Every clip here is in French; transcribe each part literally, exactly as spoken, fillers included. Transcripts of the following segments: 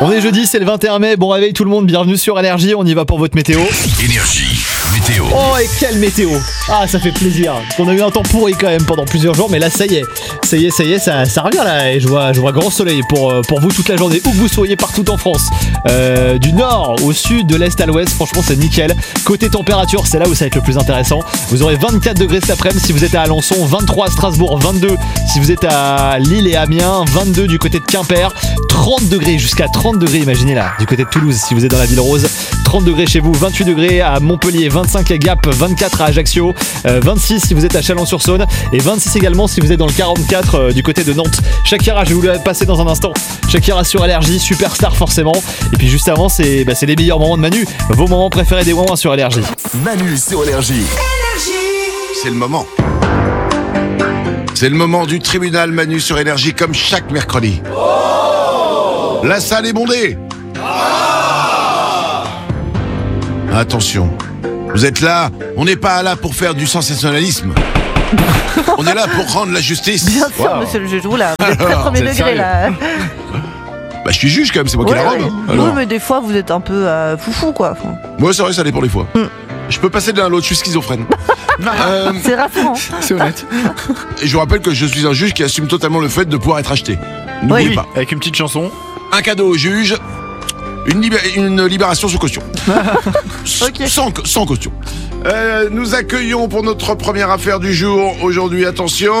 On est jeudi, c'est le vingt et un mai. Bon réveil tout le monde, bienvenue sur Énergie. On y va pour votre météo. Énergie, météo. Oh et quelle météo! Ah ça fait plaisir. On a eu un temps pourri quand même pendant plusieurs jours, mais là ça y est, ça y est, ça y est, ça, ça revient là. Et je vois, je vois grand soleil pour, pour vous toute la journée, où que vous soyez partout en France. Euh, du nord au sud, de l'est à l'ouest, franchement c'est nickel. Côté température, c'est là où ça va être le plus intéressant. Vous aurez vingt-quatre degrés cet après-midi si vous êtes à Alençon, vingt-trois à Strasbourg, vingt-deux si vous êtes à Lille et Amiens, vingt-deux du côté de Quimper, trente degrés jusqu'à trente degrés, imaginez là, du côté de Toulouse si vous êtes dans la ville rose, trente degrés chez vous, vingt-huit degrés à Montpellier, vingt-cinq à Gap, vingt-quatre à Ajaccio, euh, vingt-six si vous êtes à Chalon-sur-Saône et vingt-six également si vous êtes dans le quarante-quatre euh, du côté de Nantes. Shakira, je vais vous le passer dans un instant. Shakira sur Énergie, superstar forcément. Et puis juste avant, c'est, bah, c'est les meilleurs moments de Manu, vos moments préférés des Wouin sur Énergie. Manu sur Énergie. C'est le moment. C'est le moment du tribunal Manu sur Énergie comme chaque mercredi. Oh, la salle est bondée. Ah, attention, vous êtes là, on n'est pas là pour faire du sensationnalisme. On est là pour rendre la justice. Bien sûr, wow. Monsieur le juge, oula, vous êtes très premier degré sérieux là. Bah je suis juge quand même, c'est moi ouais, qui la rende. Oui, hein. oui, mais des fois vous êtes un peu euh, foufou quoi. Enfin... Moi c'est vrai, ça dépend des fois. Mm. Je peux passer de l'un à l'autre, je suis schizophrène. euh, c'est rassurant. C'est honnête. Et je vous rappelle que je suis un juge qui assume totalement le fait de pouvoir être acheté. N'oubliez oui, pas. Avec une petite chanson. Un cadeau au juge, une, libé- une libération sous caution. Okay. Sans, sans caution. Euh, nous accueillons pour notre première affaire du jour, aujourd'hui, attention,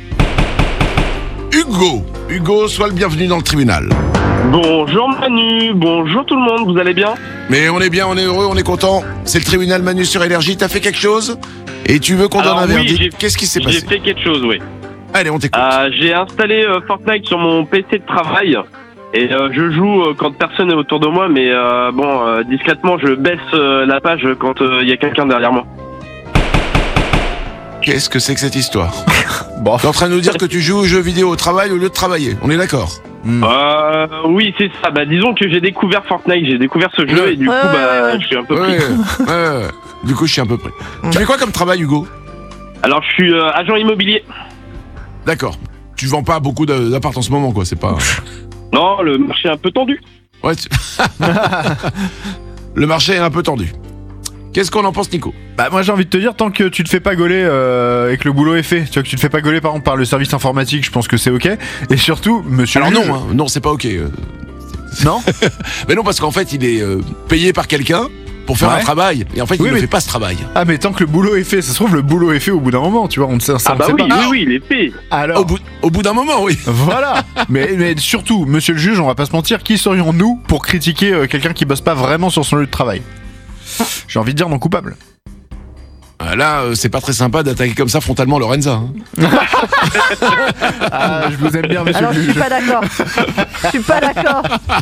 Hugo. Hugo, sois le bienvenu dans le tribunal. Bonjour Manu, bonjour tout le monde, vous allez bien? Mais on est bien, on est heureux, on est content. C'est le tribunal Manu sur Énergie, t'as fait quelque chose? Et tu veux qu'on Alors, donne un oui, verdict? j'ai, Qu'est-ce qui s'est passé? J'ai fait quelque chose, oui. Allez, on t'écoute. Euh, j'ai installé euh, Fortnite sur mon P C de travail. Et euh, je joue euh, quand personne n'est autour de moi, mais euh, bon, euh, discrètement, je baisse euh, la page quand il euh, y a quelqu'un derrière moi. Qu'est-ce que c'est que cette histoire? Bon. T'es en train de nous dire que tu joues aux jeux vidéo au travail au lieu de travailler, on est d'accord? Mmh. Euh, oui, c'est ça. Bah, disons que j'ai découvert Fortnite, j'ai découvert ce jeu ouais. et du ouais, coup, ouais, bah, ouais. je suis un peu ouais, pris. Ouais, ouais. Du coup, je suis un peu près. Mmh. Tu fais quoi comme travail, Hugo? Alors, je suis euh, agent immobilier. D'accord. Tu vends pas beaucoup d'appart en ce moment, quoi. C'est pas. Non, le marché est un peu tendu. Ouais. Tu... le marché est un peu tendu. Qu'est-ce qu'on en pense, Nico? Bah moi j'ai envie de te dire, tant que tu te fais pas gauler euh, et que le boulot est fait, tu vois, que tu te fais pas gauler par exemple par le service informatique, je pense que c'est ok. Et surtout, monsieur Alors le juge... non, hein, non c'est pas ok. Euh... Non. Mais non, parce qu'en fait il est euh, payé par quelqu'un pour faire ouais. un travail, et en fait oui, il mais... ne fait pas ce travail. Ah mais tant que le boulot est fait, ça se trouve le boulot est fait au bout d'un moment, tu vois, on ne sait, ça ah on bah sait oui, pas. oui, oui, il est fait. Alors, au bout, au bout d'un moment, oui. Voilà. mais, mais surtout, monsieur le juge, on va pas se mentir, qui serions-nous pour critiquer euh, quelqu'un qui bosse pas vraiment sur son lieu de travail? J'ai envie de dire non coupable. Là, euh, c'est pas très sympa d'attaquer comme ça frontalement Lorenza. Hein. Ah, je vous aime bien, monsieur Alors, le juge. Alors, je suis pas d'accord. Je suis pas d'accord.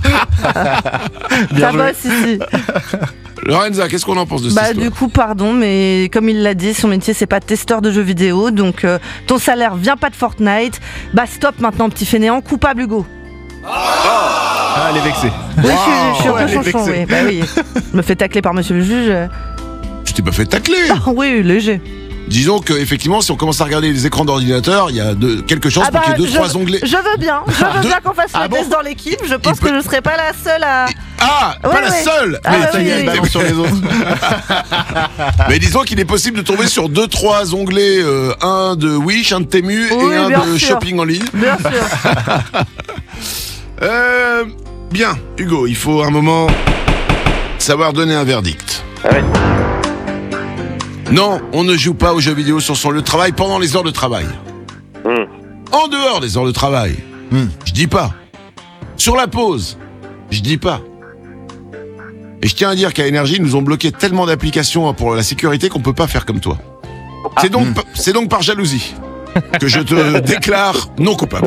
Ça bosse ici. Lorenza, qu'est-ce qu'on en pense de bah, cette histoire? Du coup, pardon, mais comme il l'a dit, son métier, c'est pas testeur de jeux vidéo. Donc, euh, ton salaire vient pas de Fortnite. Bah, stop maintenant, petit fainéant. Coupable, Hugo. Ah, elle est vexée. Oui, wow. je, suis, je suis un ouais, peu chanchon, oui. Bah oui. Je me fais tacler par monsieur le juge. Tu t'es pas fait tacler? Ah, oui, léger. Disons que effectivement, si on commence à regarder les écrans d'ordinateur, il y a de, quelque chose ah pour bah, qu'il y ait deux, je, trois onglets. Je veux bien, je veux de... bien qu'on fasse ah le bon test dans l'équipe. Je pense peut... que je serai pas la seule à. Ah, ouais, pas la ouais. seule. Ah, mais ouais, ça oui, y est, oui, balance oui. sur les autres. Mais disons qu'il est possible de tomber sur deux, trois onglets, euh, un de Wish, un de Temu oui, et un de sûr. shopping en ligne. Bien sûr. euh, bien, Hugo, il faut un moment savoir donner un verdict. Ah ouais. Non, on ne joue pas aux jeux vidéo sur son lieu de travail pendant les heures de travail. Mmh. En dehors des heures de travail, mmh. je dis pas. Sur la pause, je dis pas. Et je tiens à dire qu'à Énergie, ils nous ont bloqué tellement d'applications pour la sécurité qu'on peut pas faire comme toi. Ah. C'est donc, mmh. c'est donc par jalousie que je te déclare non coupable.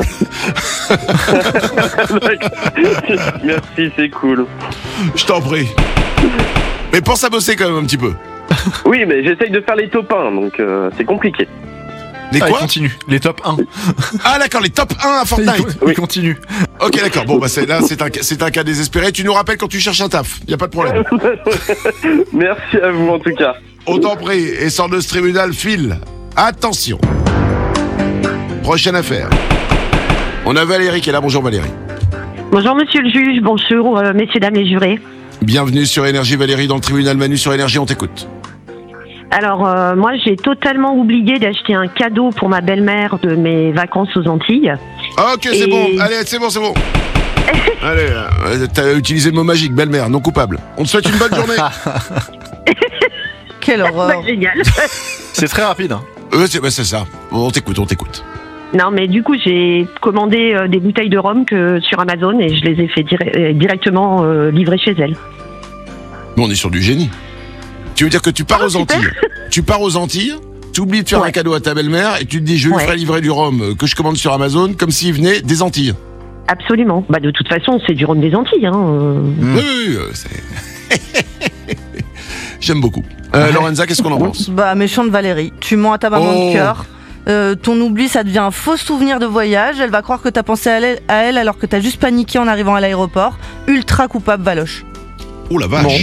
Merci, c'est cool. Je t'en prie. Mais pense à bosser quand même un petit peu. Oui, mais j'essaye de faire les top un, donc euh, c'est compliqué. Les quoi? Ah, continue, les top un. Ah d'accord, les top un à Fortnite. Oui, continue. Ok, d'accord, bon bah c'est, là c'est un, c'est un cas désespéré. Tu nous rappelles quand tu cherches un taf, y a pas de problème. Merci à vous en tout cas. On t'en prie, et sort de ce tribunal, file. Attention. Prochaine affaire. On a Valérie qui est là, bonjour Valérie. Bonjour monsieur le juge, bonjour euh, messieurs, dames les jurés. Bienvenue sur Énergie, Valérie, dans le tribunal Manu sur Énergie, on t'écoute. Alors euh, moi j'ai totalement oublié d'acheter un cadeau pour ma belle-mère de mes vacances aux Antilles. Ok, c'est Et- bon, allez, c'est bon, c'est bon. Allez, euh, t'as utilisé le mot magique, belle-mère, non coupable. On te souhaite une bonne journée. Quelle Bah, horreur. génial. C'est très rapide. Hein. Euh, c'est, bah, c'est ça, on t'écoute, on t'écoute. Non mais du coup j'ai commandé euh, des bouteilles de rhum que sur Amazon et je les ai fait dire- euh, directement euh, livrer chez elle. Mais on est sur du génie. Tu veux dire que tu pars Ah, aux super. Antilles, tu pars aux Antilles, tu oublies de faire Ouais. un cadeau à ta belle-mère et tu te dis je lui Ouais. ferai livrer du rhum euh, que je commande sur Amazon comme s'il venait des Antilles. Absolument. Bah de toute façon c'est du rhum des Antilles. Hein. euh. Oui, oui, oui, euh, c'est... J'aime beaucoup. Euh, Lorenza, qu'est-ce qu'on en pense? Bah, méchante Valérie, tu mens à ta maman Oh. de cœur. Euh, ton oubli, ça devient un faux souvenir de voyage. Elle va croire que t'as pensé à elle, à elle alors que t'as juste paniqué en arrivant à l'aéroport. Ultra coupable, Valoche. Oh la vache.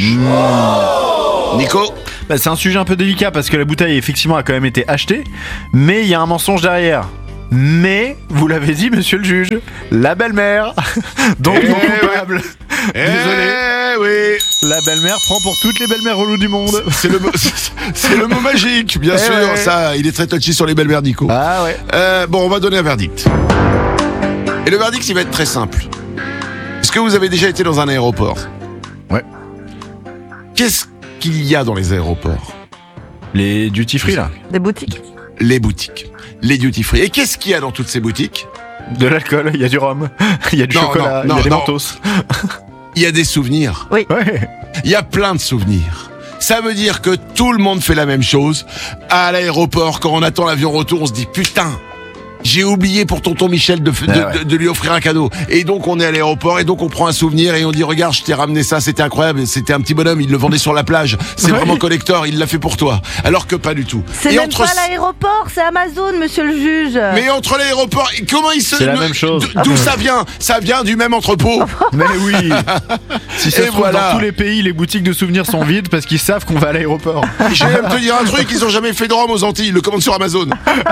Nico? Bah, c'est un sujet un peu délicat parce que la bouteille effectivement a quand même été achetée, mais il y a un mensonge derrière. Mais, vous l'avez dit monsieur le juge, la belle-mère, donc Eh non ouais. coupable. Désolé, Eh oui. la belle-mère prend pour toutes les belles-mères reloues du monde. C'est le, mot, c'est le mot magique, bien Eh sûr. ouais. Ça, il est très touchy sur les belles-mères, Nico. Ah ouais. Euh, bon, on va donner un verdict. Et le verdict, il va être très simple. Est-ce que vous avez déjà été dans un aéroport? Ouais. Qu'est-ce qu'il y a dans les aéroports? Les duty free là. Des boutiques. Les boutiques, les duty free. Et qu'est-ce qu'il y a dans toutes ces boutiques? De l'alcool, il y a du rhum, il y a du Non, chocolat, il non, y a des non. mentos. Il y a des souvenirs. Ouais. Il y a plein de souvenirs. Ça veut dire que tout le monde fait la même chose. À l'aéroport, quand on attend l'avion retour, on se dit putain, j'ai oublié pour tonton Michel de, de, Ah ouais. de, de lui offrir un cadeau. Et donc on est à l'aéroport et donc on prend un souvenir et on dit regarde, je t'ai ramené ça, c'était incroyable. C'était un petit bonhomme, il le vendait sur la plage. C'est Ouais. vraiment collector, il l'a fait pour toi. Alors que pas du tout. C'est Et même entre pas l'aéroport, c'est Amazon, monsieur le juge. Mais entre l'aéroport, comment il se... C'est la le- même chose. d- D'où ça vient? Ça vient du même entrepôt. Mais oui. Si ça Et se trouve, voilà. dans tous les pays, les boutiques de souvenirs sont vides parce qu'ils savent qu'on va à l'aéroport. Je vais même te dire un truc, ils ont jamais fait de rhum aux Antilles, ils le commandent sur Amazon.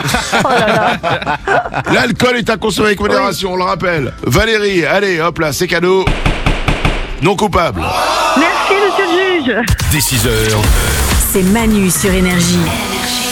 L'alcool est à consommer avec modération, on le rappelle. Valérie, allez, hop là, c'est cadeau. Non coupable. Merci monsieur le juge. Dès six heures, C'est Manu sur Énergie.